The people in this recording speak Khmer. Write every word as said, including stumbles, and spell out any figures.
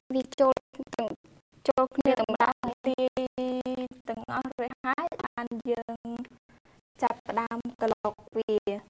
វាចូលទាំងចូលគ្នាទាំងបាក់ទីទាំងអស់រួចហើយបានយើងចាប់ផ្ដើមក្លុកវា